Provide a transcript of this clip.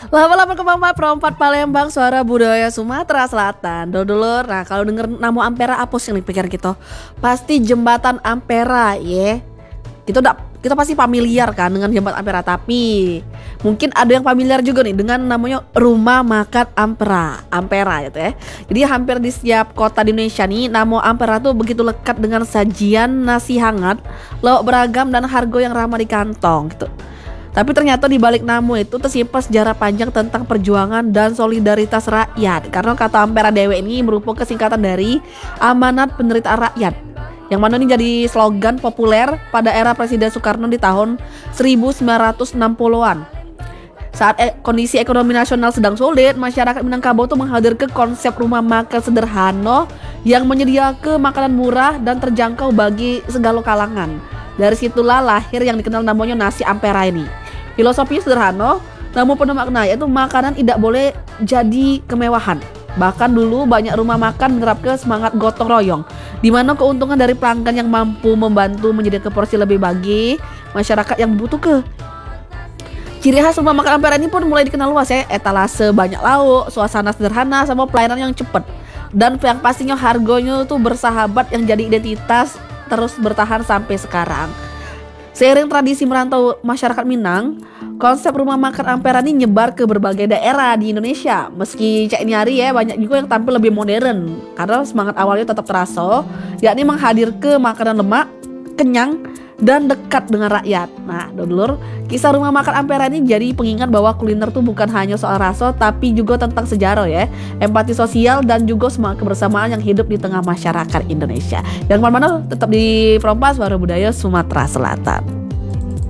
Lama-lama kemampat perempat Palembang, suara budaya Sumatera Selatan. Dodolor, nah kalau denger nama Ampera apa sih yang dipikirin kita? Pasti jembatan Ampera, ya. Kita pasti familiar kan dengan jembatan Ampera, tapi mungkin ada yang familiar juga nih dengan namanya Rumah Makan Ampera gitu ya. Jadi hampir di setiap kota di Indonesia nih, nama Ampera tuh begitu lekat dengan sajian nasi hangat, lauk beragam dan harga yang ramah di kantong gitu. Tapi ternyata di balik nama itu tersimpan sejarah panjang tentang perjuangan dan solidaritas rakyat. Karena kata Ampera Dewe ini merupakan singkatan dari Amanat Penderitaan Rakyat, yang mana ini jadi slogan populer pada era Presiden Soekarno di tahun 1960-an. Saat kondisi ekonomi nasional sedang sulit, masyarakat Minangkabau tuh menghadirkan konsep rumah makan sederhana yang menyediakan makanan murah dan terjangkau bagi segala kalangan. Dari situlah lahir yang dikenal namanya nasi Ampera ini. Filosofi sederhana, namun penuh makna, yaitu makanan tidak boleh jadi kemewahan. Bahkan dulu banyak rumah makan menerapkan semangat gotong royong, di mana keuntungan dari pelanggan yang mampu membantu menyediakan porsi lebih bagi masyarakat yang membutuhkan. Ciri khas rumah makan Ampera ini pun mulai dikenal luas ya, etalase banyak lauk, suasana sederhana, sama pelayanan yang cepat. Dan yang pastinya harganya tuh bersahabat yang jadi identitas terus bertahan sampai sekarang. Seiring tradisi merantau masyarakat Minang, konsep rumah makan Ampera ini nyebar ke berbagai daerah di Indonesia. Meski cek ini hari ya, banyak juga yang tampil lebih modern karena semangat awalnya tetap terasa, yakni menghadirkan makanan lemak, kenyang, dan dekat dengan rakyat. Nah, dulur, kisah rumah makan Ampera ini jadi pengingat bahwa kuliner tuh bukan hanya soal rasa, tapi juga tentang sejarah ya, empati sosial, dan juga semangat kebersamaan yang hidup di tengah masyarakat Indonesia. Yang mana tetap di Prompas Suara Budaya Sumatera Selatan.